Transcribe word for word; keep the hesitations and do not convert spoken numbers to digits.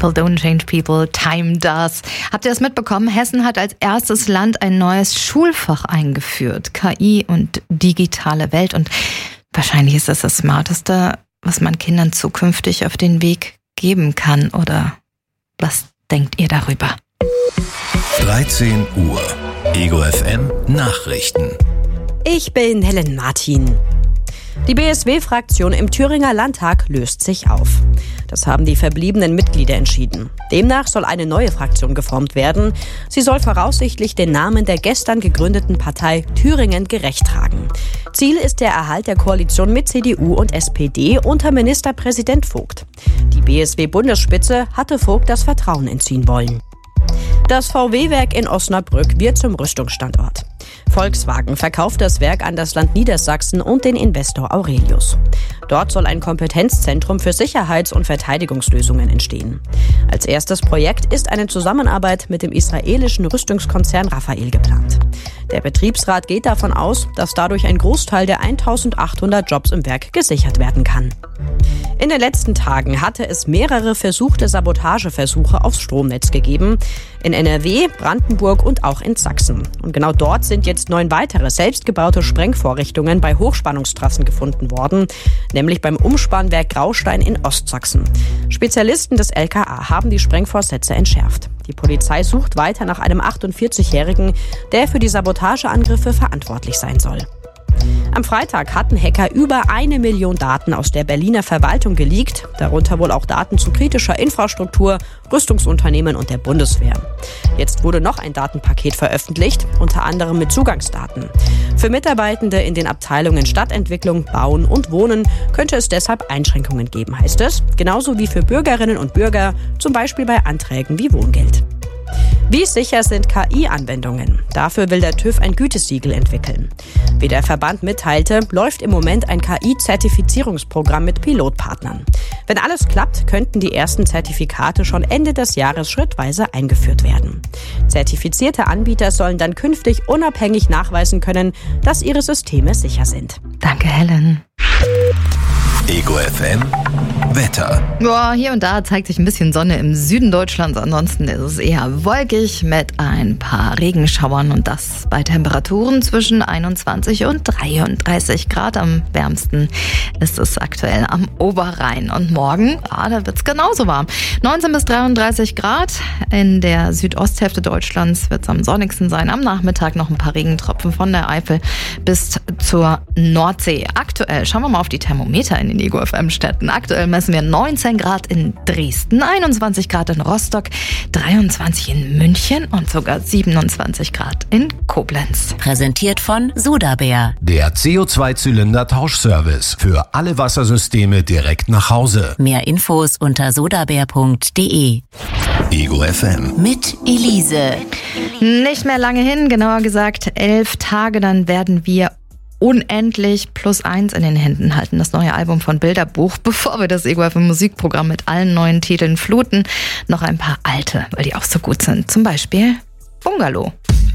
People don't change people, time does. Habt ihr das mitbekommen? Hessen hat als erstes Land ein neues Schulfach eingeführt. K I und digitale Welt. Und wahrscheinlich ist das das Smarteste, was man Kindern zukünftig auf den Weg geben kann. Oder was denkt ihr darüber? dreizehn Uhr. Ego F M Nachrichten. Ich bin Helen Martin. Die B S W-Fraktion im Thüringer Landtag löst sich auf. Das haben die verbliebenen Mitglieder entschieden. Demnach soll eine neue Fraktion geformt werden. Sie soll voraussichtlich den Namen der gestern gegründeten Partei Thüringen gerecht tragen. Ziel ist der Erhalt der Koalition mit C D U und S P D unter Ministerpräsident Vogt. Die B S W-Bundesspitze hatte Vogt das Vertrauen entziehen wollen. Das V W-Werk in Osnabrück wird zum Rüstungsstandort. Volkswagen verkauft das Werk an das Land Niedersachsen und den Investor Aurelius. Dort soll ein Kompetenzzentrum für Sicherheits- und Verteidigungslösungen entstehen. Als erstes Projekt ist eine Zusammenarbeit mit dem israelischen Rüstungskonzern Rafael geplant. Der Betriebsrat geht davon aus, dass dadurch ein Großteil der eintausendachthundert Jobs im Werk gesichert werden kann. In den letzten Tagen hatte es mehrere versuchte Sabotageversuche aufs Stromnetz gegeben. In N R W, Brandenburg und auch in Sachsen. Und genau dort sind jetzt neun weitere selbstgebaute Sprengvorrichtungen bei Hochspannungstrassen gefunden worden, nämlich beim Umspannwerk Graustein in Ostsachsen. Spezialisten des L K A haben die Sprengvorsätze entschärft. Die Polizei sucht weiter nach einem achtundvierzigjährigen, der für die Sabotageangriffe verantwortlich sein soll. Am Freitag hatten Hacker über eine Million Daten aus der Berliner Verwaltung geleakt, darunter wohl auch Daten zu kritischer Infrastruktur, Rüstungsunternehmen und der Bundeswehr. Jetzt wurde noch ein Datenpaket veröffentlicht, unter anderem mit Zugangsdaten. Für Mitarbeitende in den Abteilungen Stadtentwicklung, Bauen und Wohnen könnte es deshalb Einschränkungen geben, heißt es, genauso wie für Bürgerinnen und Bürger, zum Beispiel bei Anträgen wie Wohngeld. Wie sicher sind K I-Anwendungen? Dafür will der TÜV ein Gütesiegel entwickeln. Wie der Verband mitteilte, läuft im Moment ein K I-Zertifizierungsprogramm mit Pilotpartnern. Wenn alles klappt, könnten die ersten Zertifikate schon Ende des Jahres schrittweise eingeführt werden. Zertifizierte Anbieter sollen dann künftig unabhängig nachweisen können, dass ihre Systeme sicher sind. Danke, Helen. Ego F M Wetter. Ja, hier und da zeigt sich ein bisschen Sonne im Süden Deutschlands. Ansonsten ist es eher wolkig mit ein paar Regenschauern und das bei Temperaturen zwischen einundzwanzig und dreiunddreißig Grad. Am wärmsten ist es aktuell am Oberrhein. Und morgen, ah, da wird es genauso warm. neunzehn bis dreiunddreißig Grad. In der Südosthälfte Deutschlands wird es am sonnigsten sein. Am Nachmittag noch ein paar Regentropfen von der Eifel bis zur Nordsee. Aktuell, schauen wir mal auf die Thermometer in den Ego F M-Städten. Aktuell messen wir neunzehn Grad in Dresden, einundzwanzig Grad in Rostock, dreiundzwanzig in München und sogar siebenundzwanzig Grad in Koblenz. Präsentiert von Sodabär. Der C O zwei Zylinder Tauschservice für alle Wassersysteme direkt nach Hause. Mehr Infos unter sodabär punkt de. Ego F M. Mit Elise. Nicht mehr lange hin, genauer gesagt elf Tage, dann werden wir unendlich plus eins in den Händen halten. Das neue Album von Bilderbuch. Bevor wir das Ego F M Musikprogramm mit allen neuen Titeln fluten, noch ein paar alte, weil die auch so gut sind. Zum Beispiel Bungalow.